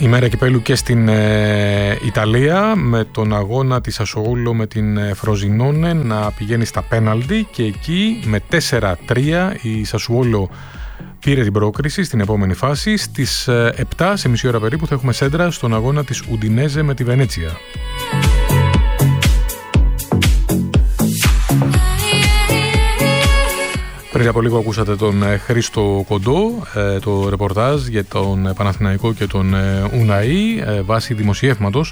Ημέρα κυπέλου και στην Ιταλία, με τον αγώνα της Σασουόλο με την Φροζινόνε να πηγαίνει στα πέναλτι, και εκεί με 4-3 η Σασουόλο πήρε την πρόκριση στην επόμενη φάση. Στις 7, σε μισή ώρα περίπου, θα έχουμε σέντρα στον αγώνα της Ουντινέζε με τη Βενέτσια. Πριν από λίγο ακούσατε τον Χρήστο Κοντό, το ρεπορτάζ για τον Παναθηναϊκό και τον Ουναή, βάσει δημοσιεύματος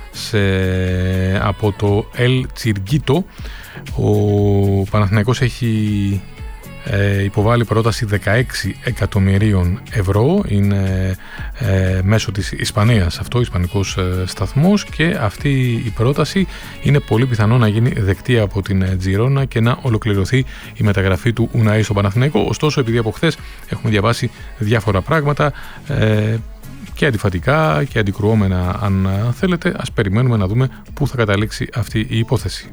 από το El Chiringuito. Ο Παναθηναϊκός έχει υποβάλει πρόταση 16 εκατομμυρίων ευρώ. Είναι μέσω της Ισπανίας αυτό, ισπανικός σταθμός, και αυτή η πρόταση είναι πολύ πιθανό να γίνει δεκτή από την Τζιρόνα και να ολοκληρωθεί η μεταγραφή του Ουναή στο Παναθηναϊκό. Ωστόσο, επειδή από χθες έχουμε διαβάσει διάφορα πράγματα και αντιφατικά και αντικρουόμενα, αν θέλετε, ας περιμένουμε να δούμε πού θα καταλήξει αυτή η υπόθεση.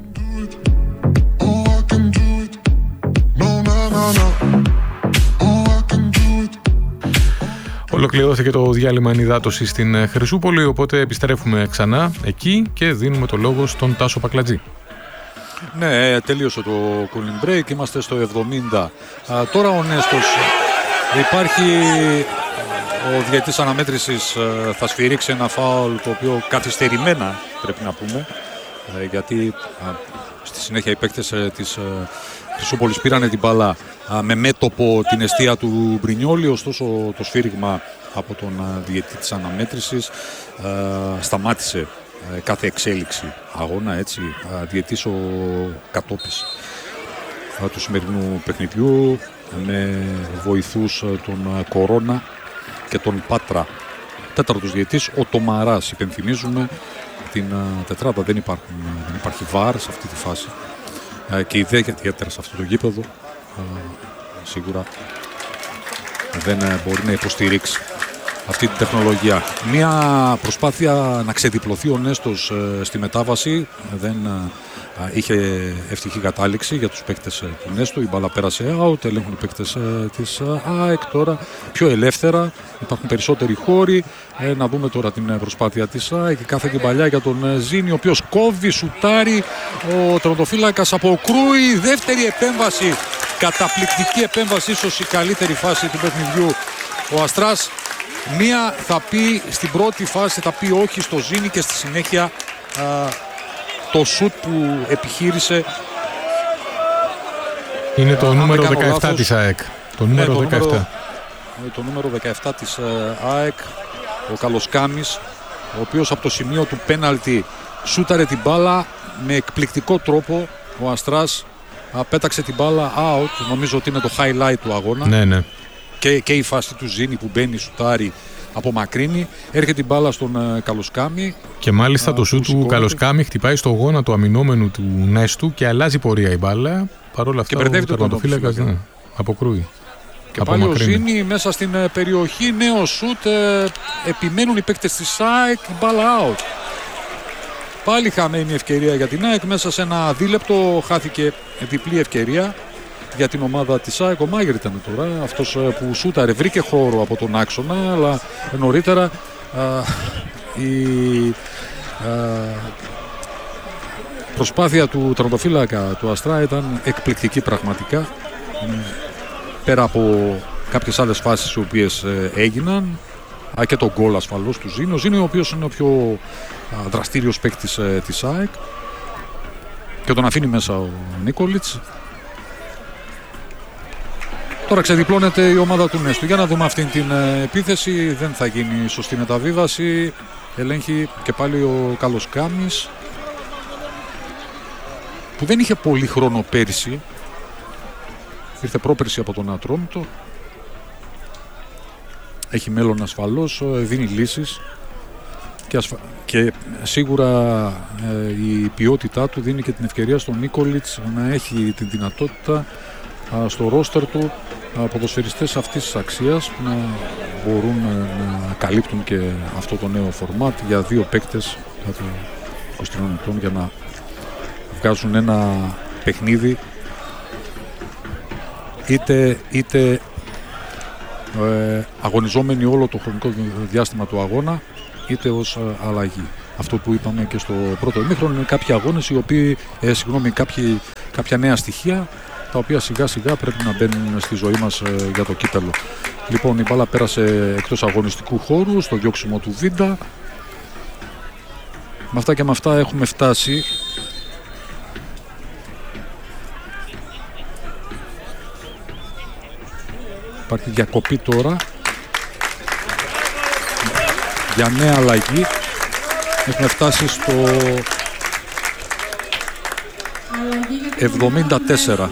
Ολοκληρώθηκε το διάλειμμα ενυδάτωση στην Χρυσούπολη, οπότε επιστρέφουμε ξανά εκεί και δίνουμε το λόγο στον Τάσο Πακλατζή. Ναι, τελείωσε το cooling break, είμαστε στο 70. Τώρα ο Νέστος, υπάρχει ο διαιτητής αναμέτρησης, θα σφυρίξει ένα φάουλ το οποίο καθυστερημένα, πρέπει να πούμε, γιατί στη συνέχεια οι παίκτες της Χρυσούπολης πήρανε την μπάλα με μέτωπο την εστία του Μπρινιόλη, ωστόσο το σφύριγμα από τον διαιτητή της αναμέτρησης σταμάτησε κάθε εξέλιξη αγώνα, έτσι. Διαιτητής ο Κατόπης του σημερινού παιχνιδιού, με βοηθούς τον Κορώνα και τον Πάτρα. Τέταρτος διαιτητής ο Τομαράς, υπενθυμίζουμε την τετράδα, δεν υπάρχει βάρ σε αυτή τη φάση. Και ιδιαίτερα σε αυτό το γήπεδο σίγουρα δεν μπορεί να υποστηρίξει αυτή την τεχνολογία. Μια προσπάθεια να ξεδιπλωθεί ο Νέστος στη μετάβαση δεν είχε ευτυχή κατάληξη για τους παίκτες του Νέστου. Η μπάλα πέρασε out, ελέγχουν οι παίκτες της ΑΕΚ τώρα πιο ελεύθερα, υπάρχουν περισσότεροι χώροι. Να δούμε τώρα την προσπάθεια της ΑΕΚ, κάθε την παλιά για τον Ζήνη, ο οποίος κόβει, σουτάρει, ο τερματοφύλακας αποκρούει, δεύτερη επέμβαση, καταπληκτική επέμβαση, ίσως η καλύτερη φάση του παιχνιδιού. Ο Αστράς μία θα πει στην πρώτη φάση, θα πει όχι στο Ζήνη, και στη συνέχεια το σουτ που επιχείρησε είναι το νούμερο 17 της ΑΕΚ. Το νούμερο 17. Το νούμερο 17 της ΑΕΚ, ο Καλοσκάμης, ο οποίος από το σημείο του πέναλτι σούταρε την μπάλα με εκπληκτικό τρόπο. Ο Αστράς πέταξε την μπάλα out, νομίζω ότι είναι το highlight του αγώνα. Ναι. Και η φάση του Ζήνη που μπαίνει, σουτάρει, απομακρύνει, έρχεται την μπάλα στον Καλοσκάμη. Και μάλιστα το σούτ του Καλοσκάμη χτυπάει στο γόνατο αμυνόμενου του Νέστου και αλλάζει πορεία η μπάλα. Παρ' όλα αυτά ο τερματοφύλακας αποκρούει. Και πάλι ο Ζήνη μέσα στην περιοχή, νέο σούτ, επιμένουν οι παίκτες της ΑΕΚ, η μπάλα out. Πάλι χαμένη ευκαιρία για την ΑΕΚ, μέσα σε ένα δίλεπτο χάθηκε διπλή ευκαιρία για την ομάδα της ΑΕΚ. Ο Μάγερ ήταν τώρα αυτός που σούταρε, βρήκε χώρο από τον άξονα, αλλά νωρίτερα η προσπάθεια του τερματοφύλακα του Αστρά ήταν εκπληκτική πραγματικά, πέρα από κάποιες άλλες φάσεις οι οποίες έγιναν, και τον γκολ ασφαλώς του Ζήνη. Ο Ζήνη, ο οποίος είναι ο πιο δραστήριος παίκτης της ΑΕΚ, και τον αφήνει μέσα ο Νίκολιτς. Τώρα ξεδιπλώνεται η ομάδα του Νέστου. Για να δούμε αυτήν την επίθεση. Δεν θα γίνει σωστή μεταβίβαση. Ελέγχει και πάλι ο Καλοσκάμης, που δεν είχε πολύ χρόνο πέρυσι. Ήρθε πρόπερσι από τον Ατρόμητο. Έχει μέλλον ασφαλώς, δίνει λύσεις και σίγουρα η ποιότητά του δίνει και την ευκαιρία στον Νίκολιτς να έχει τη δυνατότητα στο ρόστερ του ποδοσφαιριστές αυτής της αξίας που να μπορούν να καλύπτουν και αυτό το νέο φορμάτ για δύο παίκτες 23 ετών, για να βγάζουν ένα παιχνίδι είτε αγωνιζόμενοι όλο το χρονικό διάστημα του αγώνα, είτε ως αλλαγή. Αυτό που είπαμε και στο πρώτο ημίχρονο είναι κάποιοι αγώνες, κάποια νέα στοιχεία, τα οποία σιγά σιγά πρέπει να μπαίνουν στη ζωή μας για το κύπελλο. Λοιπόν, η μπάλα πέρασε εκτός αγωνιστικού χώρου, στο διώξιμο του Βίντα. Με αυτά και με αυτά έχουμε φτάσει υπάρχει διακοπή τώρα για νέα αλλαγή. Έχουμε φτάσει στο 74.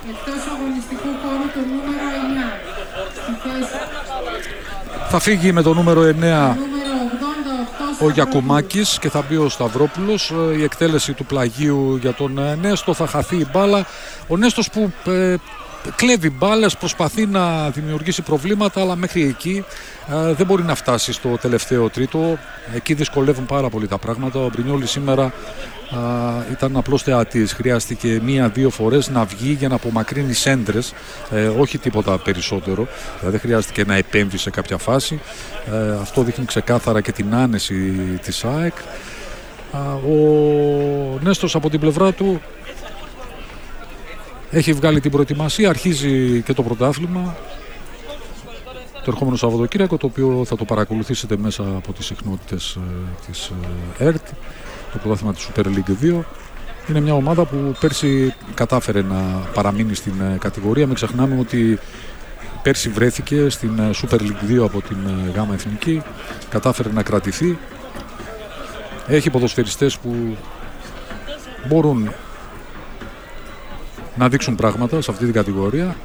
Θα φύγει με το νούμερο 9 ο Γιακουμάκης και θα μπει ο Σταυρόπουλος. Η εκτέλεση του πλαγίου για τον Νέστο, θα χαθεί η μπάλα. Ο Νέστος που κλέβει μπάλες, προσπαθεί να δημιουργήσει προβλήματα, αλλά μέχρι εκεί δεν μπορεί να φτάσει στο τελευταίο τρίτο. Εκεί δυσκολεύουν πάρα πολύ τα πράγματα. Ο Μπρινιόλης σήμερα ήταν απλώς θεατής. Χρειάστηκε 1-2 φορές να βγει για να απομακρύνει σέντρες, όχι τίποτα περισσότερο. Δεν χρειάστηκε να επέμβει σε κάποια φάση. Αυτό δείχνει ξεκάθαρα και την άνεση της ΑΕΚ. Ο Νέστος από την πλευρά του έχει βγάλει την προετοιμασία, αρχίζει και το πρωτάθλημα το ερχόμενο Σαββατοκύριακο, το οποίο θα το παρακολουθήσετε μέσα από τις συχνότητες της ΕΡΤ, το πρωτάθλημα της Super League 2. Είναι μια ομάδα που πέρσι κατάφερε να παραμείνει στην κατηγορία. Μην ξεχνάμε ότι πέρσι βρέθηκε στην Super League 2 από την ΓΑΜΑ Εθνική, κατάφερε να κρατηθεί. Έχει ποδοσφαιριστές που μπορούν να δείξουν πράγματα σε αυτή την κατηγορία.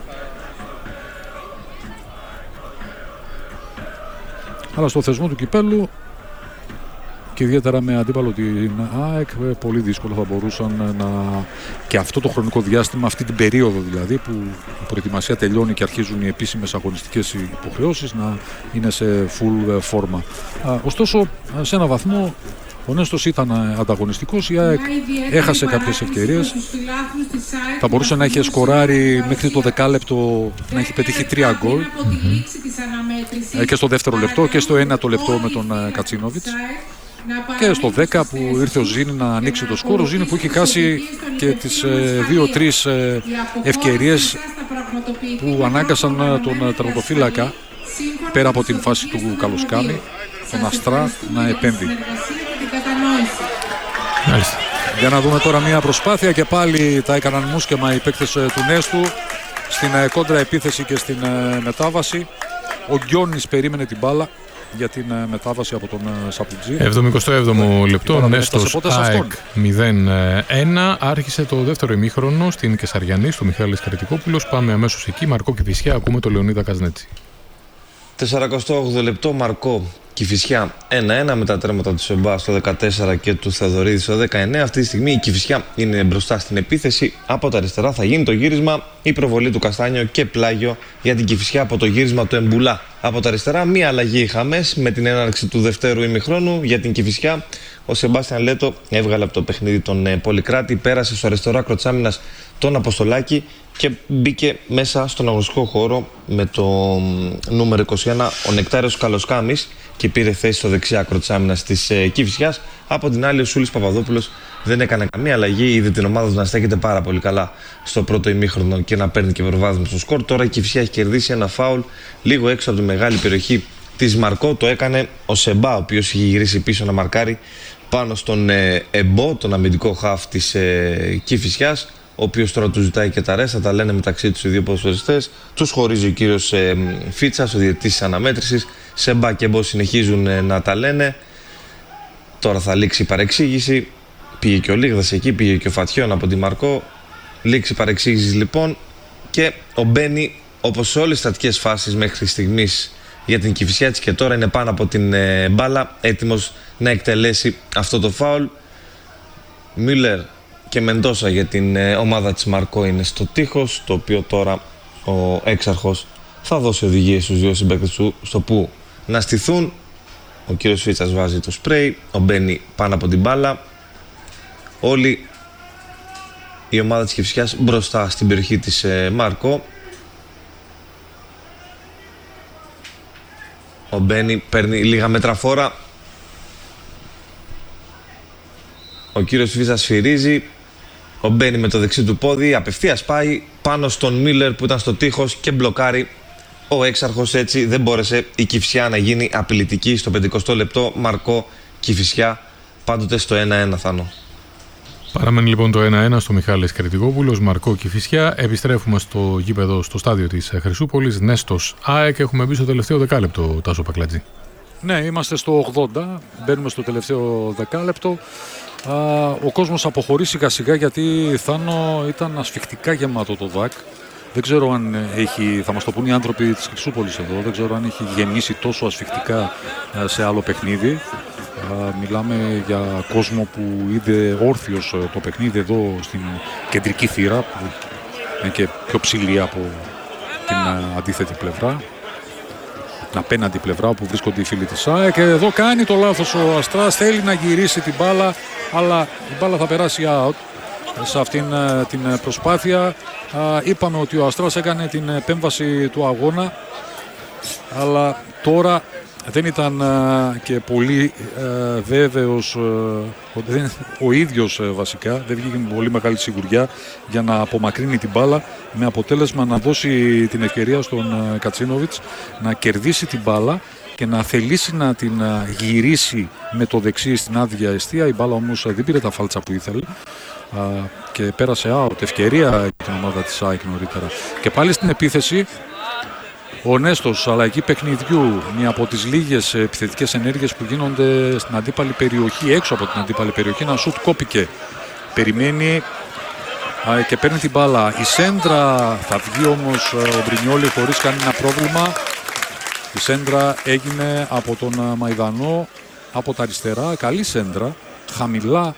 Αλλά στο θεσμό του κυπέλλου και ιδιαίτερα με αντίπαλο την ΑΕΚ, πολύ δύσκολα θα μπορούσαν να, και αυτό το χρονικό διάστημα, αυτή την περίοδο δηλαδή που η προετοιμασία τελειώνει και αρχίζουν οι επίσημες αγωνιστικές υποχρεώσεις, να είναι σε full φόρμα. Ωστόσο, σε ένα βαθμό ο Νέστος ήταν ανταγωνιστικός, η ΑΕΚ έχασε κάποιες ευκαιρίες. Θα μπορούσε να είχε σκοράρει μέχρι το 10 λεπτό, να έχει πετύχει 3 γκολ και στο δεύτερο λεπτό και στο 1 λεπτό με τον Κατσίνοβιτς και στο 10 που ήρθε ο Ζήνη να ανοίξει το σκορ. Ο Ζήνη που είχε χάσει και τις 2-3 ευκαιρίες που ανάγκασαν τον τερματοφύλακα πέρα από την φάση του Καλοσκάμη, τον Αστρά, να επέμβει. Για να δούμε τώρα μια προσπάθεια και πάλι τα έκαναν μουσκεμα οι παίκτες του Νέστου στην κόντρα επίθεση και στην μετάβαση. Ο Γκιόνης περίμενε την μπάλα για την μετάβαση από τον Σαπουτζή. 77ο λεπτό, Νέστος ΑΕΚ 0-1. Άρχισε το δεύτερο ημίχρονο στην Κεσαριανή, στο Μιχάλης Καριτικόπουλος. Πάμε αμέσως εκεί. Μαρκό Κηφισιά, ακούμε το Λεωνίδα Καζνέτσι. 48ο λεπτό, Μαρκό Κηφισιά 1-1 με τα τέρματα του Σεμπά στο 14 και του Θεοδωρίδη στο 19. Αυτή τη στιγμή η Κηφισιά είναι μπροστά στην επίθεση. Από τα αριστερά θα γίνει το γύρισμα, η προβολή του Καστάνιο και πλάγιο για την Κηφισιά από το γύρισμα του Εμπουλά. Από τα αριστερά μία αλλαγή είχαμε με την έναρξη του δευτέρου ημιχρόνου για την Κηφισιά. Ο Σεμπάστιαν Λέτο έβγαλε από το παιχνίδι τον Πολυκράτη, πέρασε στο αριστερό άκρο της άμυνας τον Αποστολάκη και μπήκε μέσα στον αγωνιστικό χώρο με το νούμερο 21 ο Νεκτάριος Καλοσκάμης και πήρε θέση στο δεξί άκρο της άμυνας της Κηφισιάς. Από την άλλη ο Σούλης Παπαδόπουλος δεν έκανε καμία αλλαγή, είδε την ομάδα του να στέκεται πάρα πολύ καλά στο πρώτο ημίχρονο και να παίρνει και προβάδισμα στο σκορ. Τώρα η Κηφισιά έχει κερδίσει ένα φάουλ λίγο έξω από τη μεγάλη περιοχή της Μαρκό. Το έκανε ο Σεμπά, ο οποίος είχε γυρίσει πίσω να μαρκάρει πάνω στον Εμπό, τον αμυντικό χαφ της Κηφισιάς, ο οποίος τώρα του ζητάει και τα ρέστα, τα λένε μεταξύ τους οι δύο ποδοσφαιριστές. Τους χωρίζει ο κύριος Φίτσας, ο διαιτητής της αναμέτρησης. Σεμπά και Εμπό συνεχίζουν να τα λένε. Τώρα θα λήξει η παρεξήγηση. Πήγε και ο Λίγδας εκεί, πήγε και ο Φατιών από τη Μαρκό. Λήξη παρεξήγησης λοιπόν και ο Μπένι, όπως σε όλες τις στατικές φάσεις μέχρι στιγμής για την Κηφισιά, έτσι και τώρα είναι πάνω από την μπάλα, έτοιμος να εκτελέσει αυτό το φάουλ. Μίλλερ και Μεντόσα για την ομάδα της Μαρκό είναι στο τείχος, το οποίο τώρα ο έξαρχος θα δώσει οδηγίες στους δύο συμπαίκτες του στο που να στηθούν. Ο κύριος Φίτσας βάζει το σπρέι, ο Μπένι πάνω από την μπάλα. Όλη η ομάδα της Κηφισιάς μπροστά στην περιοχή της Μαρκό. Ο Μπένι παίρνει λίγα μέτρα φόρα. Ο κύριος Βίζας σφυρίζει. Ο Μπένι με το δεξί του πόδι απευθείας πάει πάνω στον Μίλλερ που ήταν στο τείχος και μπλοκάρει. Ο έξαρχος, έτσι δεν μπόρεσε η Κηφισιά να γίνει απειλητική στο 50 λεπτό. Μαρκό Κηφισιά πάντοτε στο 1-1, Θάνο. Παραμένει λοιπόν το 1-1 στο Μιχάλης Κρητικόπουλος, Μαρκό Κηφισιά. Επιστρέφουμε στο γήπεδο, στο στάδιο της Χρυσούπολης. Νέστος ΑΕΚ. Έχουμε μπει στο τελευταίο δεκάλεπτο, Τάσο Πακλατζή. Ναι, είμαστε στο 80. Μπαίνουμε στο τελευταίο δεκάλεπτο. Ο κόσμος αποχωρεί σιγά σιγά, γιατί Θάνο ήταν ασφικτικά γεμάτο το ΔΑΚ. Δεν ξέρω αν έχει, θα μας το πούν οι άνθρωποι της Χρυσούπολης εδώ, δεν ξέρω αν έχει γεμίσει τόσο ασφικτικά σε άλλο παιχνίδι. Μιλάμε για κόσμο που είδε όρθιος το παιχνίδι εδώ στην κεντρική θύρα, που είναι και πιο ψηλή από την αντίθετη πλευρά, την απέναντι πλευρά που βρίσκονται οι φίλοι της ΑΕΚ. Και εδώ κάνει το λάθος ο Αστράς, θέλει να γυρίσει την μπάλα, αλλά η μπάλα θα περάσει out. Σε αυτήν την προσπάθεια είπαμε ότι ο Αστράς έκανε την επέμβαση του αγώνα, αλλά τώρα δεν ήταν και πολύ βέβαιος ο ίδιος βασικά, δεν βγήκε με πολύ μεγάλη σιγουριά για να απομακρύνει την μπάλα, με αποτέλεσμα να δώσει την ευκαιρία στον Κατσίνοβιτς να κερδίσει την μπάλα και να θελήσει να την γυρίσει με το δεξί στην άδεια εστία. Η μπάλα όμως δεν πήρε τα φάλτσα που ήθελε και πέρασε out. Ευκαιρία για την ομάδα της ΑΕΚ νωρίτερα. Και πάλι στην επίθεση ο Νέστος, αλλαγή παιχνιδιού, μία από τις λίγες επιθετικές ενέργειες που γίνονται στην αντίπαλη περιοχή, έξω από την αντίπαλη περιοχή. Ένα σουτ κόπηκε, περιμένει και παίρνει την μπάλα. Η σέντρα θα βγει όμως ο Μπρινιόλι χωρίς κανένα πρόβλημα. Η σέντρα έγινε από τον Μαϊδανό από τα αριστερά. Καλή σέντρα, χαμηλά,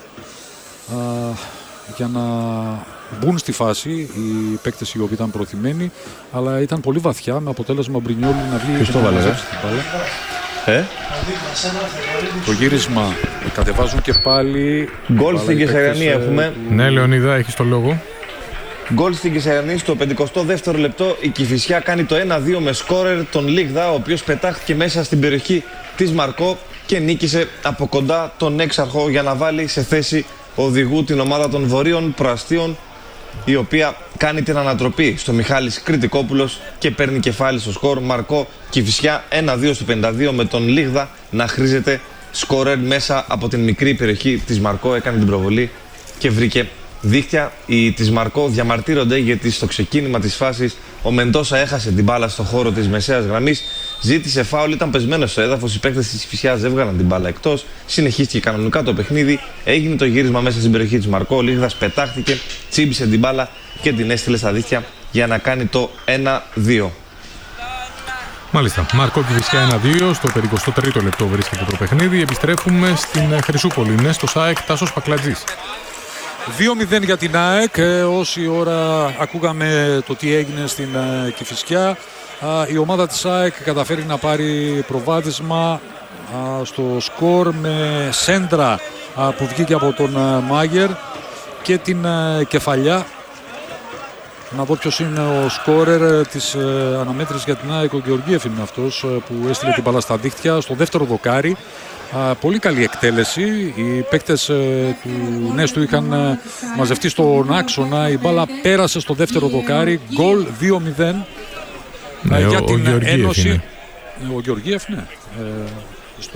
για να μπουν στη φάση οι παίκτες οι οποίοι ήταν προθυμένοι, αλλά ήταν πολύ βαθιά, με αποτέλεσμα ο Μπρινιόλι να βγει και να μαζέψει την μπάλα. Το γύρισμα κατεβάζουν και πάλι. Γκολ στην Κεσαριανή έχουμε. Ναι, Λεωνίδα, έχεις το λόγο. Γκολ στην Κεσαριανή στο 52ο λεπτό. Η Κηφισιά κάνει το 1-2 με σκόρερ τον Λίγδα, ο οποίος πετάχτηκε μέσα στην περιοχή της Μαρκό και νίκησε από κοντά τον έξαρχο για να βάλει σε θέση οδηγού την ομάδα των Βορείων Προαστίων, η οποία κάνει την ανατροπή στο Μιχάλης Κρητικόπουλος και παίρνει κεφάλι στο σκορ. Μαρκό Κηφισιά 1-2 στο 52 με τον Λίγδα να χρήζεται σκορέρ μέσα από την μικρή περιοχή της Μαρκό. Έκανε την προβολή και βρήκε δίχτυα. Οι της Μαρκό διαμαρτύρονται γιατί στο ξεκίνημα της φάσης ο Μεντόσα έχασε την μπάλα στο χώρο της μεσαίας γραμμής. Ζήτησε φάουλ, ήταν πεσμένος στο έδαφος. Οι παίκτες της Κηφισιάς δεν βγάλαν την μπάλα εκτός. Συνεχίστηκε κανονικά το παιχνίδι. Έγινε το γύρισμα μέσα στην περιοχή της Μαρκό. Ο Λίγδας πετάχτηκε, τσίμπησε την μπάλα και την έστειλε στα δίχτυα για να κάνει το 1-2. Μάλιστα. Μαρκό Κηφισιά 1-2. Στο 53ο λεπτό βρίσκεται το παιχνίδι. Επιστρέφουμε στην Χρυσούπολη. Είναι στο ΣΑΕΚ, Τάσος Πακλατζής. 2-0 για την ΑΕΚ. Όση ώρα ακούγαμε το τι έγινε στην Κηφισιά, η ομάδα της ΑΕΚ καταφέρει να πάρει προβάδισμα στο σκορ με σέντρα που βγήκε από τον Μάγερ και την κεφαλιά. Να δω ποιος είναι ο σκόρερ της αναμέτρησης για την ΑΕΚ. Ο Γεωργίεφ είναι αυτός που έστειλε την μπάλα στα δίχτυα στο δεύτερο δοκάρι. Πολύ καλή εκτέλεση. Οι παίκτες του Νέστου είχαν μαζευτεί στον άξονα. Η μπάλα πέρασε στο δεύτερο δοκάρι. Γκολ 2-0 για την Ένωση. Είναι. Ο Γεωργίεφ, ναι. Στο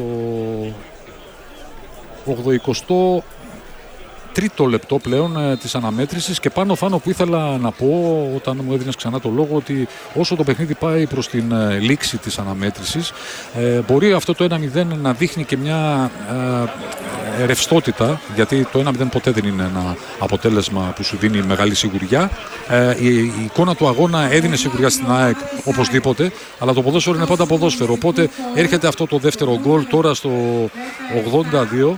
83ο λεπτό πλέον της αναμέτρησης. Και πάνω Φάνο που ήθελα να πω όταν μου έδινες ξανά το λόγο, ότι όσο το παιχνίδι πάει προς την λήξη της αναμέτρησης, μπορεί αυτό το 1-0 να δείχνει και μια ρευστότητα, γιατί το 1-0 ποτέ δεν είναι ένα αποτέλεσμα που σου δίνει μεγάλη σιγουριά. Η εικόνα του αγώνα έδινε σιγουριά στην ΑΕΚ οπωσδήποτε, αλλά το ποδόσφαιρο είναι πάντα ποδόσφαιρο, οπότε έρχεται αυτό το δεύτερο γκολ τώρα στο 82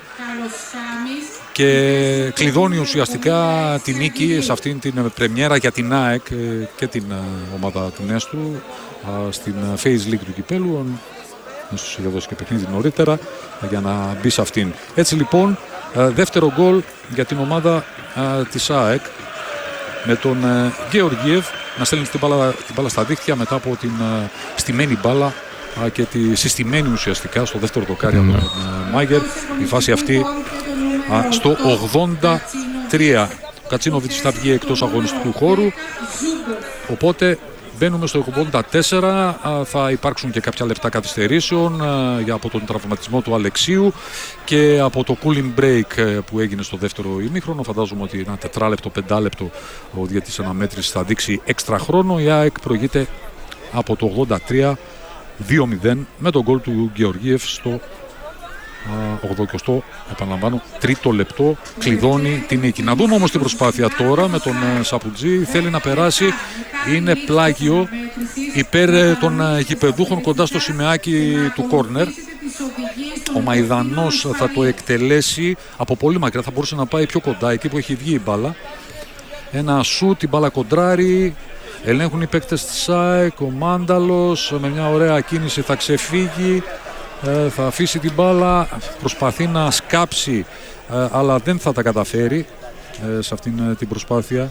και κλειδώνει ουσιαστικά τη νίκη σε αυτήν την πρεμιέρα για την ΑΕΚ και την ομάδα του Νέστου στην Phase League του κυπέλου. Ο Νέστος είχε δώσει και παιχνίδι νωρίτερα για να μπει σε αυτήν. Έτσι λοιπόν, δεύτερο γκολ για την ομάδα της ΑΕΚ, με τον Γεωργίεφ να στέλνει την μπάλα στα δίχτυα μετά από την στημένη μπάλα και τη συστημένη ουσιαστικά στο δεύτερο δοκάρι από τον Μάγκερ. Η φάση αυτή στο 83. Ο Κατσίνοβιτς θα βγει εκτός αγωνιστικού χώρου, οπότε μπαίνουμε στο 84. Θα υπάρξουν και κάποια λεπτά καθυστερήσεων από τον τραυματισμό του Αλεξίου και από το cooling break που έγινε στο δεύτερο ημίχρονο. Φαντάζομαι ότι ένα 4 λεπτό, 5 λεπτό ο διαιτητής αναμέτρησης θα δείξει έξτρα χρόνο. Η ΑΕΚ προηγείται από το 83 2-0 με τον γκολ του Γεωργίεφ στο 80, επαναλαμβάνω, τρίτο λεπτό. Κλειδώνει την νίκη. Να δούμε όμως την προσπάθεια τώρα με τον Σαπουτζή. Θέλει να περάσει, είναι πλάγιο υπέρ των γηπεδούχων κοντά στο σημαίακι του κόρνερ. Ο Μαϊδανός θα το εκτελέσει από πολύ μακριά, θα μπορούσε να πάει πιο κοντά εκεί που έχει βγει η μπάλα. Ένα σουτ, η μπάλα κοντράρει. Ελέγχουν οι παίκτες της ΑΕΚ. Ο Μάνταλος με μια ωραία κίνηση θα ξεφύγει, θα αφήσει την μπάλα, προσπαθεί να σκάψει, αλλά δεν θα τα καταφέρει σε αυτήν την προσπάθεια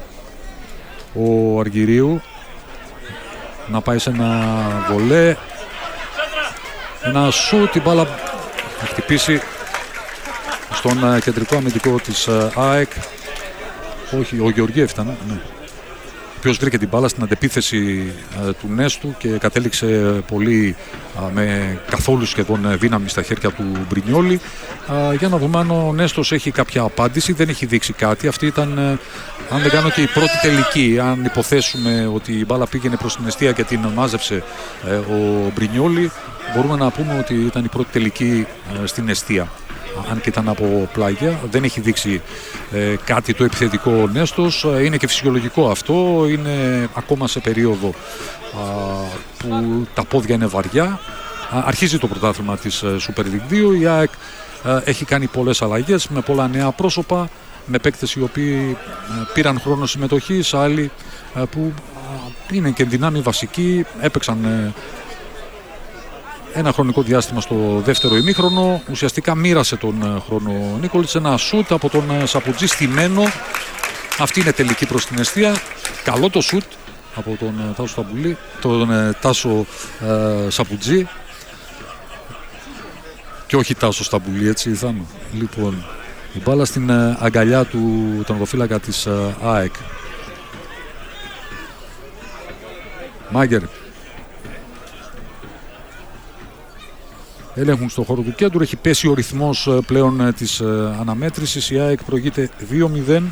ο Αργυρίου να πάει σε ένα βολέ, ένα σουτ, την μπάλα θα χτυπήσει στον κεντρικό αμυντικό της ΑΕΚ. Όχι, ο Γεωργιέφ ήταν, ναι, ο οποίος βρήκε την μπάλα στην αντεπίθεση του Νέστου και κατέληξε πολύ με καθόλου σχεδόν δύναμη στα χέρια του Μπρινιόλη. Για να δούμε αν ο Νέστος έχει κάποια απάντηση. Δεν έχει δείξει κάτι. Αυτή ήταν, αν δεν κάνω, και η πρώτη τελική. Αν υποθέσουμε ότι η μπάλα πήγαινε προς την εστία και την μάζεψε ο Μπρινιόλη, μπορούμε να πούμε ότι ήταν η πρώτη τελική στην εστία. Αν και ήταν από πλάγια, δεν έχει δείξει κάτι το επιθετικό ο Νέστος. Είναι και φυσιολογικό αυτό, είναι ακόμα σε περίοδο που τα πόδια είναι βαριά. Αρχίζει το πρωτάθλημα της Super League 2. Η ΑΕΚ έχει κάνει πολλές αλλαγές με πολλά νέα πρόσωπα, με παίκτες οι οποίοι πήραν χρόνο συμμετοχής, άλλοι που είναι και δυνάμει βασικοί, έπαιξαν ένα χρονικό διάστημα στο δεύτερο ημίχρονο. Ουσιαστικά μοίρασε τον χρόνο ο Νίκολιτς. Ένα σουτ από τον Σαπουτζή στημένο. Αυτή είναι τελική προς την εστία. Καλό το σουτ από τον Τάσο Σαπουτζή. Και όχι Τάσο Σταμπουλή, έτσι Θάνο. Λοιπόν, η μπάλα στην αγκαλιά του τερματοφύλακα της ΑΕΚ. Μάγκερ. Ελέγχουν στο χώρο του κέντρου. Έχει πέσει ο ρυθμός πλέον της αναμέτρησης. Η ΑΕΚ προηγείται 2-0.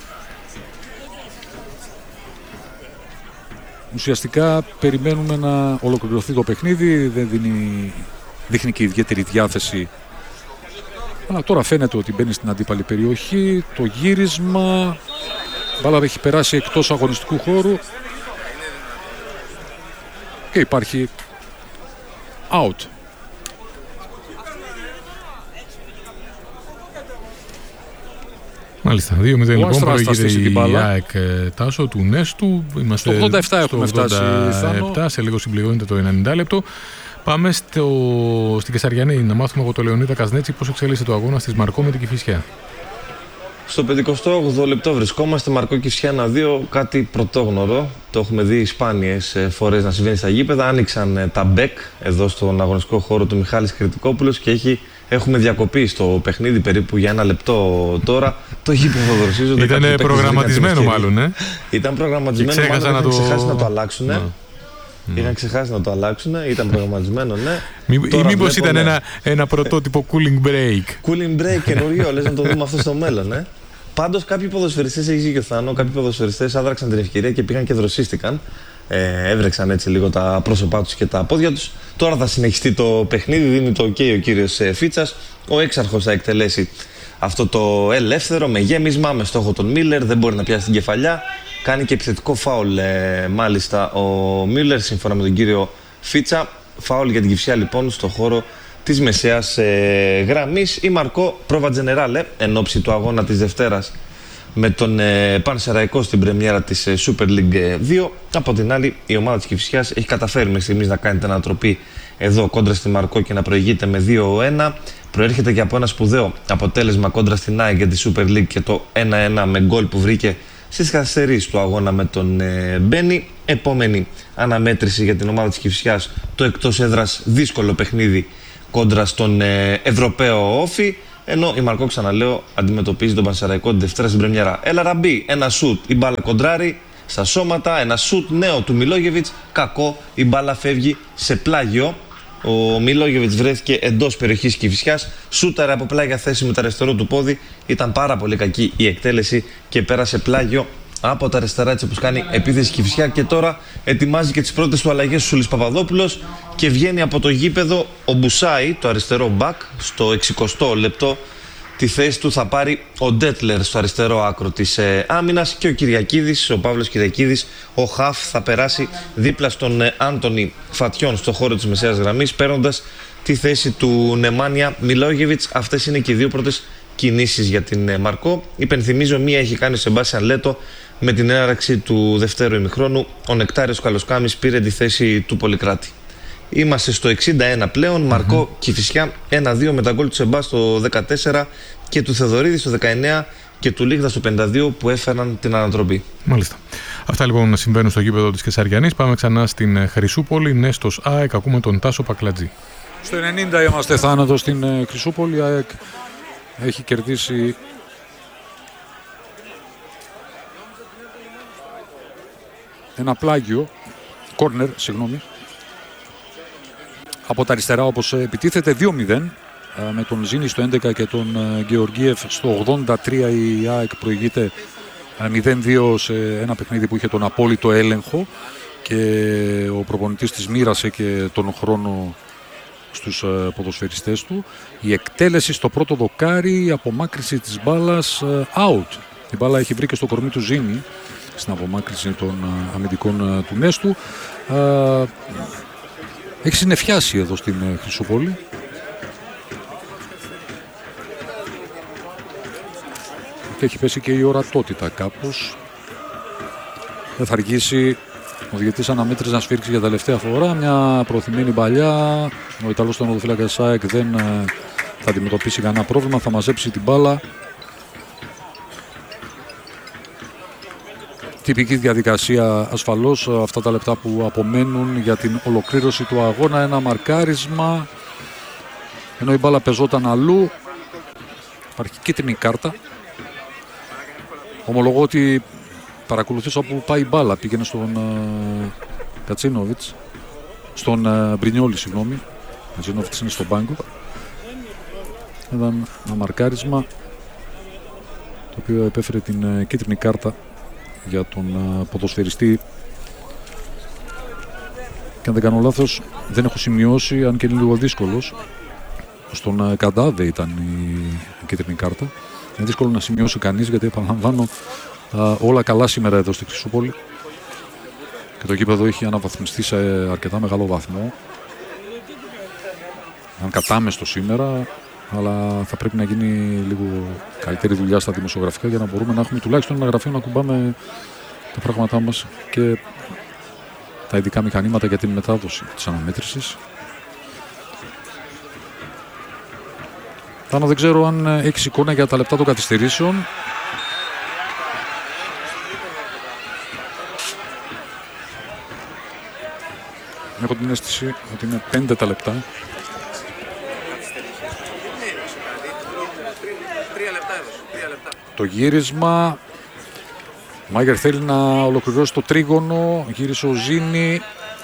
Ουσιαστικά περιμένουμε να ολοκληρωθεί το παιχνίδι. Δεν δείχνει και ιδιαίτερη διάθεση. Αλλά τώρα φαίνεται ότι μπαίνει στην αντίπαλη περιοχή. Το γύρισμα. Μπάλα έχει περάσει εκτός αγωνιστικού χώρου. Και υπάρχει out. Μάλιστα, 2-0 λοιπόν, προηγείται η ΑΕΚ Τάσο του Νέστου. Είμαστε στο 87 έχουμε φτάσει. Σε λίγο συμπληρώνεται το 90 λεπτό. Πάμε στην Κεσαριανή να μάθουμε από τον Λεωνίδα Κασνέτσι πώς εξελίσσεται το αγώνα της Μαρκό με την Κηφισιά. Στο 58ο λεπτό βρισκόμαστε, Μαρκό Κηφισιά 1-2, κάτι πρωτόγνωρο. Το έχουμε δει σπάνιες φορές να συμβαίνει στα γήπεδα. Άνοιξαν τα μπεκ εδώ στον αγωνιστικό χώρο του Μιχάλης Κρητικόπουλος και έχουμε διακοπή στο παιχνίδι περίπου για 1 λεπτό τώρα. Το γήπεδο δροσίζονται. Ήταν προγραμματισμένο μάλλον, Ήταν προγραμματισμένο, μάλλον είχαν ξεχάσει να το αλλάξουν. Είχαν ξεχάσει να το αλλάξουν, ήταν προγραμματισμένο, ναι. Ή μήπως ήταν ένα πρωτότυπο cooling break. Cooling break καινούριο, λες να το δούμε αυτό στο μέλλον, Πάντως κάποιοι ποδοσφαιριστές, έχεις δίκιο Θάνο, κάποιοι ποδοσφαιριστές άδραξαν την ευκαιρία και πήγαν και δροσίστηκαν. Έβρεξαν έτσι λίγο τα πρόσωπά τους και τα πόδια τους. Τώρα θα συνεχιστεί το παιχνίδι, δίνει το OK ο κύριος Φίτσας. Ο έξαρχος θα εκτελέσει αυτό το ελεύθερο με γέμισμα, με στόχο τον Μίλλερ, δεν μπορεί να πιάσει την κεφαλιά. Κάνει και επιθετικό φάουλ μάλιστα ο Μίλλερ σύμφωνα με τον κύριο Φίτσα. Φάουλ για την Κηφισιά λοιπόν στο χώρο της μεσαίας γραμμής. Η Μαρκό πρόβα τζενεράλε εν ώψη του αγώνα της Δευτέρας με τον Πανσεραϊκό στην πρεμιέρα της Super League 2. Από την άλλη, η ομάδα της Κηφισιάς έχει καταφέρει μέχρι στιγμής να κάνει την ανατροπή εδώ κόντρα στη Μαρκό και να προηγείται με 2-1. Προέρχεται και από ένα σπουδαίο αποτέλεσμα κόντρα στην ΑΕΚ για τη Super League και το 1-1 με γκολ που βρήκε στις καθυστερήσεις του αγώνα με τον Μπένι. επόμενη αναμέτρηση για την ομάδα της Κηφισιάς, το εκτός έδρας δύσκολο παιχνίδι κόντρα στον Ευρωπαίο Όφη. Ενώ η Μαρκό, ξαναλέω, αντιμετωπίζει τον Πανσεραϊκό τη Δευτέρα στην πρεμιέρα. Ελαραμπή, ένα σουτ, η μπάλα κοντράρει στα σώματα. Ένα σουτ νέο του Μιλόγεβιτς, κακό, η μπάλα φεύγει σε πλάγιο. Ο Μιλόγεβιτς βρέθηκε εντός περιοχής Κηφισιάς, σούταρε από πλάγια θέση με το αριστερό του πόδι. Ήταν πάρα πολύ κακή η εκτέλεση και πέρασε πλάγιο από τα αριστερά, έτσι όπως κάνει επίθεση Κηφισιά. Και τώρα ετοιμάζει και τις πρώτες του αλλαγές ο Σούλης Παπαδόπουλος και βγαίνει από το γήπεδο ο Μπουσάι, το αριστερό μπακ, στο 60ο λεπτό. Τη θέση του θα πάρει ο Ντέτλερ στο αριστερό άκρο της άμυνας και ο Κυριακίδης, ο Παύλος Κυριακίδης, ο Χαφ, θα περάσει δίπλα στον Άντονι Φατιών στο χώρο της μεσαίας γραμμής, παίρνοντας τη θέση του Νεμάνια Μιλόγεβιτς. Αυτές είναι και οι δύο πρώτες κινήσεις για την Μαρκό. Υπενθυμίζω, μία έχει κάνει ο Σεμπάσιαν Λέτο με την έναρξη του δευτέρου ημιχρόνου. Ο Νεκτάριος Καλοσκάμης πήρε τη θέση του Πολυκράτη. Είμαστε στο 61 πλέον. Μαρκό Κηφισιά 1-2 με τα γκολ του Σεμπά στο 14 και του Θεοδωρίδη στο 19 και του Λίγδα στο 52 που έφεραν την ανατροπή. Μάλιστα. Αυτά λοιπόν συμβαίνουν στο γήπεδο της Κεσαριανής. Πάμε ξανά στην Χρυσούπολη. Νέστος ΑΕΚ, ακούμε τον Τάσο Πακλατζή. Στο 90 είμαστε θάνατο στην Χρυσούπολη. Η ΑΕΚ έχει κερδίσει ένα πλάγιο, κόρνερ, συγγνώμη, από τα αριστερά, όπως επιτίθεται, 2-0 με τον Ζήνη στο 11 και τον Γεωργίεφ στο 83. Η ΑΕΚ προηγείται 0-2 σε ένα παιχνίδι που είχε τον απόλυτο έλεγχο και ο προπονητής της μοίρασε και τον χρόνο στους ποδοσφαιριστές του. Η εκτέλεση στο πρώτο δοκάρι, η απομάκρυση της μπάλας, out. Η μπάλα έχει βρει και στο κορμί του Ζήνη στην απομάκρυση των αμυντικών του Νέστου. Έχει συννεφιάσει εδώ στην Χρυσούπολη. Και έχει πέσει και η ορατότητα κάπως. Δεν θα αργήσει ο διαιτητής αναμέτρησης να σφίξει για τελευταία φορά. Μια προωθημένη παλιά. Ο Ιταλός τερματοφύλακας ΣΑΕΚ δεν θα αντιμετωπίσει κανένα πρόβλημα. Θα μαζέψει την μπάλα. Τυπική διαδικασία ασφαλώς αυτά τα λεπτά που απομένουν για την ολοκλήρωση του αγώνα. Ένα μαρκάρισμα, ενώ η μπάλα πεζόταν αλλού. Υπάρχει κίτρινη κάρτα. Ομολογώ ότι παρακολουθήσα όπου πάει η μπάλα. Πήγαινε στον Κατσίνοβιτς, στον Μπρινιόλη, συγγνώμη. Ο Κατσίνοβιτς είναι στον πάγκο. Ήταν ένα μαρκάρισμα το οποίο επέφερε την κίτρινη κάρτα για τον ποδοσφαιριστή. Και αν δεν κάνω λάθος, δεν έχω σημειώσει, αν και είναι λίγο δύσκολος, στον Καντάδε ήταν η κίτρινη κάρτα. Είναι δύσκολο να σημειώσει κανείς, γιατί επαναλαμβάνω, όλα καλά σήμερα εδώ στη Χρυσούπολη και το γήπεδο έχει αναβαθμιστεί σε αρκετά μεγάλο βαθμό. Αν κατάμεστο σήμερα, αλλά θα πρέπει να γίνει λίγο καλύτερη δουλειά στα δημοσιογραφικά για να μπορούμε να έχουμε τουλάχιστον ένα γραφείο να κουμπάμε τα πράγματά μας και τα ειδικά μηχανήματα για την μετάδοση της αναμέτρησης. Τάνο, δεν ξέρω αν έχεις εικόνα για τα λεπτά των καθυστερήσεων. Έχω την αίσθηση ότι είναι 5 τα λεπτά. Το γύρισμα. Ο Μάγερ θέλει να ολοκληρώσει το τρίγωνο. Γύρισε ο Ζήνη.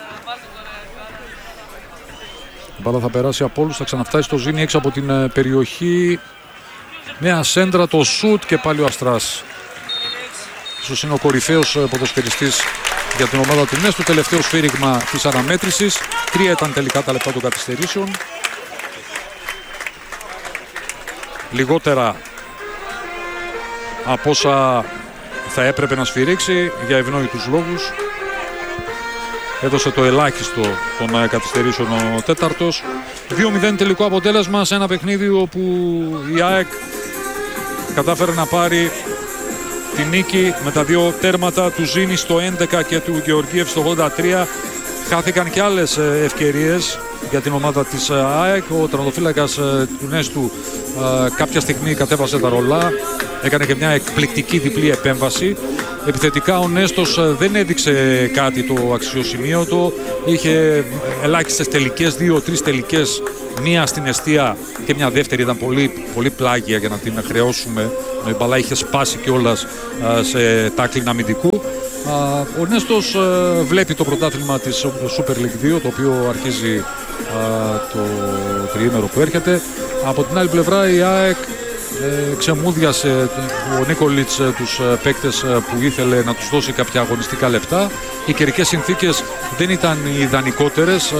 Η μπάλα θα περάσει από όλους. Θα ξαναφτάσει στο Ζήνη έξω από την περιοχή. Νέα σέντρα, το σουτ και πάλι ο Αστράς. Ίσως είναι ο κορυφαίος ποδοσφαιριστής για την ομάδα του Νέστου. Τελευταίο σφύριγμα της αναμέτρησης. 3 ήταν τελικά τα λεπτά των καθυστερήσεων. Λιγότερα από όσα θα έπρεπε να σφυρίξει για ευνόητους λόγους. Έδωσε το ελάχιστο των καθυστερήσεων ο τέταρτος. 2-0 τελικό αποτέλεσμα σε ένα παιχνίδι όπου η ΑΕΚ κατάφερε να πάρει τη νίκη με τα 2 τέρματα του Ζήνη στο 11 και του Γεωργίευ στο 83. Χάθηκαν και άλλες ευκαιρίες για την ομάδα της ΑΕΚ. Ο τερματοφύλακας του Νέστου κάποια στιγμή κατέβασε τα ρολά. Έκανε και μια εκπληκτική διπλή επέμβαση. Επιθετικά ο Νέστος δεν έδειξε κάτι το αξιοσημείωτο. Είχε ελάχιστες τελικές, 2-3 τελικές. Μία στην εστία και μια δεύτερη ήταν πολύ πλάγια για να την χρεώσουμε. Η μπαλά είχε σπάσει κιόλας σε τάκλιν αμυντικού. Ο Νέστος βλέπει το πρωτάθλημα της Super League 2, το οποίο αρχίζει το τριήμερο που έρχεται. Από την άλλη πλευρά η ΑΕΚ ξεμούδιασε ο Νίκολιτς τους παίκτες που ήθελε να τους δώσει κάποια αγωνιστικά λεπτά. Οι καιρικές συνθήκες δεν ήταν οι ιδανικότερες,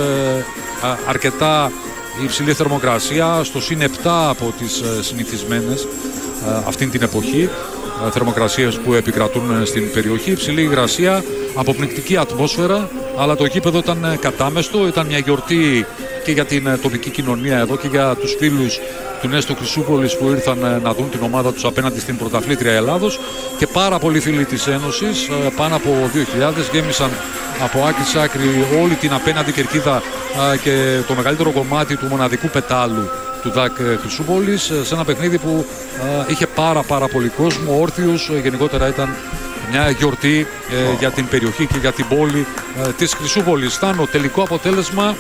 αρκετά υψηλή θερμοκρασία, στο συν 7 από τις συνηθισμένες αυτήν την εποχή, θερμοκρασίες που επικρατούν στην περιοχή, υψηλή υγρασία, αποπνικτική ατμόσφαιρα, αλλά το γήπεδο ήταν κατάμεστο, ήταν μια γιορτή και για την τοπική κοινωνία εδώ και για τους φίλους του Νέστο Χρυσούπολης που ήρθαν να δουν την ομάδα τους απέναντι στην πρωταθλήτρια Ελλάδος, και πάρα πολλοί φίλοι της Ένωσης, πάνω από 2.000, γέμισαν από άκρη σ' άκρη όλη την απέναντι κερκίδα και το μεγαλύτερο κομμάτι του μοναδικού πετάλου του ΔΑΚ Χρυσούπολης, σε ένα παιχνίδι που είχε πάρα πολύ κόσμο, όρθιους. Γενικότερα ήταν μια γιορτή για την περιοχή και για την πόλη της Χρυσούπολης. Φτάνω τελικό αποτέλεσμα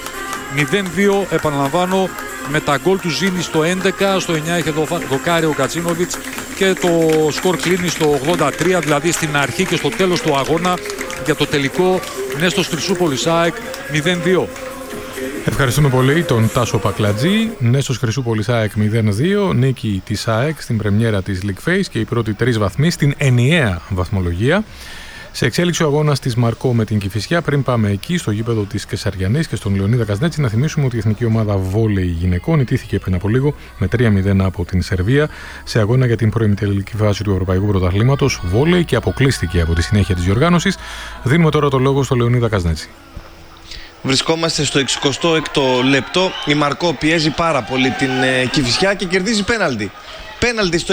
0-2, επαναλαμβάνω, με τα γκολ του Ζήνη στο 11, στο 9 είχε δοκάρει ο Κατσίνοβιτς και το σκορ κλείνει στο 83, δηλαδή στην αρχή και στο τέλος του αγώνα για το τελικό Νέστος Χρυσούπολης ΑΕΚ 0-2. Ευχαριστούμε πολύ τον Τάσο Πακλατζή. Νέστος Χρυσούπολης ΑΕΚ 0-2, νίκη της ΑΕΚ στην πρεμιέρα της League Phase και οι πρώτοι 3 βαθμοί στην ενιαία βαθμολογία. Σε εξέλιξη ο αγώνας της Μαρκό με την Κηφισιά. Πριν πάμε εκεί, στο γήπεδο της Κεσαριανής και στον Λεωνίδα Κασνέτση, να θυμίσουμε ότι η εθνική ομάδα βόλεϊ γυναικών ιτήθηκε πριν από λίγο με 3-0 από την Σερβία σε αγώνα για την προημιτελική φάση του Ευρωπαϊκού Πρωταθλήματος βόλεϊ και αποκλείστηκε από τη συνέχεια της διοργάνωσης. Δίνουμε τώρα το λόγο στο Λεωνίδα Κασνέτση. Βρισκόμαστε στο 66ο λεπτό. Η Μαρκό πιέζει πάρα πολύ την Κηφισιά και κερδίζει πέναλτι. Πέναλτι στο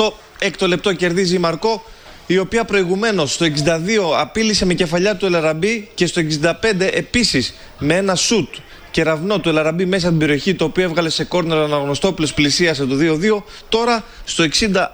66ο λεπτό κερδίζει η Μαρκό, η οποία προηγουμένως στο 62 απείλησε με κεφαλιά του Ελαραμπή και στο 65 επίσης με ένα σουτ κεραυνό του Ελαραμπή μέσα στην περιοχή, το οποίο έβγαλε σε κόρνερ ο Αναγνωστόπουλος, πλησίασε το 2-2. Τώρα στο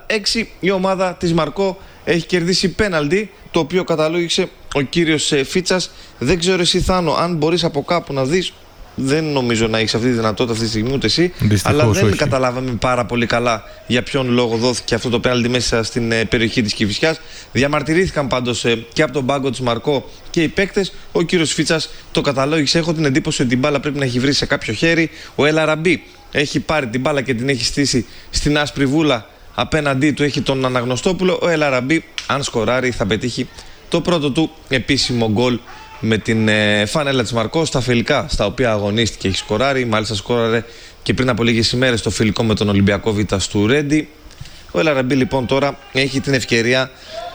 66 η ομάδα της Μαρκό έχει κερδίσει πέναλτι, το οποίο καταλόγησε ο κύριος Φίτσας. Δεν ξέρω εσύ, Θάνο, αν μπορείς από κάπου να δεις. Δεν νομίζω να έχεις αυτή τη δυνατότητα αυτή τη στιγμή ούτε εσύ. Δυστυχώς, αλλά δεν όχι. καταλάβαμε πάρα πολύ καλά για ποιον λόγο δόθηκε αυτό το πέναλτι μέσα στην περιοχή της Κηφισιάς. Διαμαρτυρήθηκαν πάντως και από τον πάγκο της Μαρκό και οι παίκτες. Ο κύριος Φίτσας το καταλόγησε. Έχω την εντύπωση ότι την μπάλα πρέπει να έχει βρει σε κάποιο χέρι. Ο Ελαραμπή έχει πάρει την μπάλα και την έχει στήσει στην άσπρη βούλα. Απέναντί του έχει τον Αναγνωστόπουλο. Ο Ελαραμπή, αν σκοράρει, θα πετύχει το πρώτο του επίσημο γκολ με την φανέλα της Μαρκό στα φιλικά στα οποία αγωνίστηκε. Έχει σκοράρει, μάλιστα σκόραρε και πριν από λίγες ημέρες το φιλικό με τον Ολυμπιακό Β' του Ρέντι. Ο Ελαραμπή λοιπόν τώρα έχει την ευκαιρία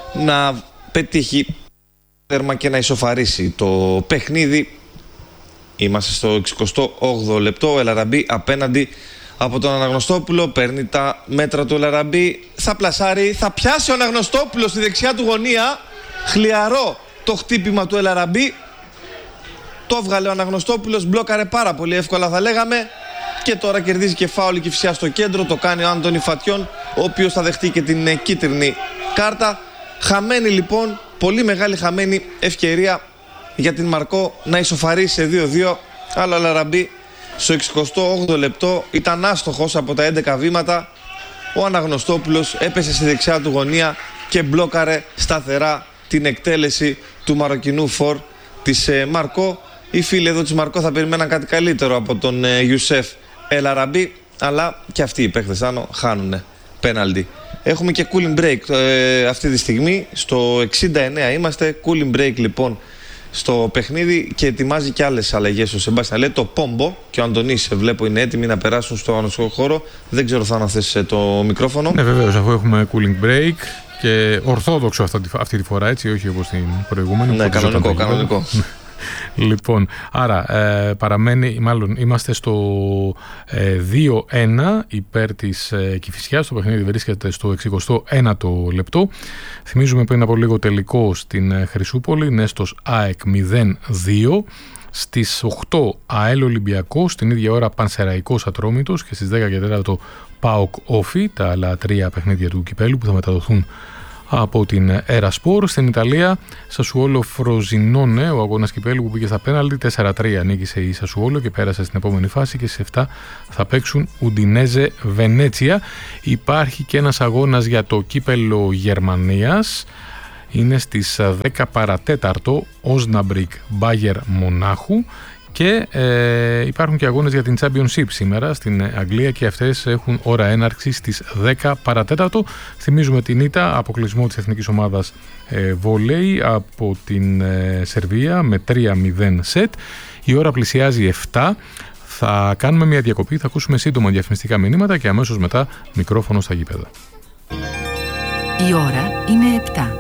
να πετύχει τέρμα και να ισοφαρίσει το παιχνίδι. Είμαστε στο 68ο λεπτό. Ο Ελαραμπή απέναντι από τον Αναγνωστόπουλο, παίρνει τα μέτρα του Ελαραμπή, θα πλασάρει, θα πιάσει ο Αναγνωστόπουλος στη δεξιά του γωνία. Χλιαρό το χτύπημα του Ελαραμπή. Το έβγαλε ο Αναγνωστόπουλος, μπλόκαρε πάρα πολύ εύκολα θα λέγαμε. Και τώρα κερδίζει και φάουλ η Κηφισιά στο κέντρο. Το κάνει ο Άντωνη Φατιών, ο οποίος θα δεχτεί και την κίτρινη κάρτα. Χαμένη λοιπόν, πολύ μεγάλη χαμένη ευκαιρία για την Μαρκό να ισοφαρίσει σε 2-2. Αλλά ο Ελαραμπή στο 68ο λεπτό ήταν άστοχος από τα 11 βήματα. Ο Αναγνωστόπουλος έπεσε στη δεξιά του γωνία και μπλόκαρε σταθερά την εκτέλεση του Μαροκινού φορ της Μαρκό. Οι φίλοι εδώ της Μαρκό θα περιμέναν κάτι καλύτερο από τον Ιουσέφ Ελαραμπή, αλλά και αυτοί οι παίχτες άνω χάνουνε πέναλτι. Έχουμε και cooling break αυτή τη στιγμή, στο 69 είμαστε, cooling break λοιπόν στο παιχνίδι και ετοιμάζει και άλλες αλλαγές ο Σεμπάστιαν. Λέει το Πόμπο και ο Αντωνής βλέπω είναι έτοιμοι να περάσουν στο ανοσικό χώρο. Δεν ξέρω θα αναθέσει το μικρόφωνο. Ναι, βεβαίως, αφού έχουμε cooling break και ορθόδοξο αυτή τη φορά, έτσι, όχι όπως την προηγούμενη. Ναι, κανονικό. Λοιπόν, άρα παραμένει, μάλλον είμαστε στο 2-1 υπέρ της Κηφισιάς. Το παιχνίδι βρίσκεται στο 69ο λεπτό. Θυμίζουμε πριν από λίγο τελικό στην Χρυσούπολη, Νέστος ΑΕΚ 0-2. Στις 8 ΑΕΛ Ολυμπιακός, την ίδια ώρα Πανσεραϊκός Ατρόμητος και στις 10 και 4 ΠΑΟΚ Όφι, τα άλλα τρία παιχνίδια του κυπέλου που θα μεταδοθούν από την Eraspor. Στην Ιταλία, Σασουόλο Φροζινόνε, ο αγώνας κυπέλλου που πήγε στα πέναλτι, 4-3 νίκησε η Σασουόλο και πέρασε στην επόμενη φάση, και στις 7 θα παίξουν Ουντινέζε Βενέτσια. Υπάρχει και ένας αγώνας για το κύπελλο Γερμανίας. Είναι στις 10 παρατέταρτο, Osnabrück Μπάγερ Μονάχου. Και υπάρχουν και αγώνες για την Championship σήμερα στην Αγγλία, και αυτές έχουν ώρα έναρξης στις 10 παρατέταρτο. Θυμίζουμε την ήττα, αποκλεισμό της εθνικής ομάδας βολέι από την Σερβία με 3-0 σετ. Η ώρα πλησιάζει 7. Θα κάνουμε μια διακοπή, θα ακούσουμε σύντομα διαφημιστικά μηνύματα και αμέσως μετά μικρόφωνο στα γήπεδα. Η ώρα είναι 7.